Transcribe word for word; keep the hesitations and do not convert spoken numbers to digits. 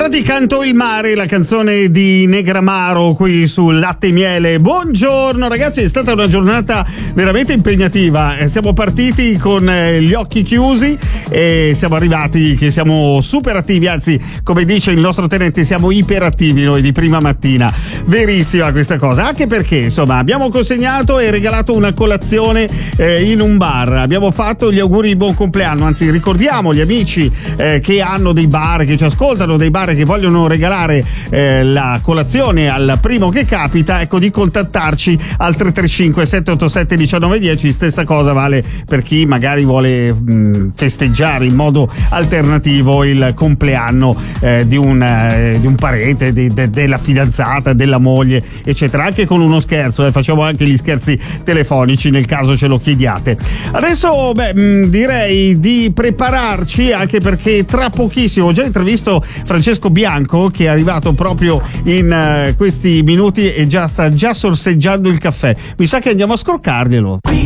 Ora ti canto il mare, la canzone di Negramaro qui sul Latte e Miele. Buongiorno ragazzi, è stata una giornata veramente impegnativa. Siamo partiti con gli occhi chiusi e siamo arrivati che siamo super attivi, anzi come dice il nostro tenente siamo iperattivi noi di prima mattina. Verissima questa cosa, anche perché insomma abbiamo consegnato e regalato una colazione eh, in un bar, abbiamo fatto gli auguri di buon compleanno, anzi ricordiamo gli amici eh, che hanno dei bar, che ci ascoltano, dei bar che vogliono regalare eh, la colazione al primo che capita, ecco, di contattarci al tre tre cinque sette otto sette uno nove uno zero. Stessa cosa vale per chi magari vuole mh, festeggiare in modo alternativo il compleanno eh, di, un, eh, di un parente, di, de, della fidanzata, della moglie, eccetera, anche con uno scherzo, eh, facciamo anche gli scherzi telefonici nel caso ce lo chiediate. Adesso beh, mh, direi di prepararci, anche perché tra pochissimo ho già intervisto Francesco Bianco, che è arrivato proprio in uh, questi minuti e già sta già sorseggiando il caffè. Mi sa che andiamo a scroccarglielo.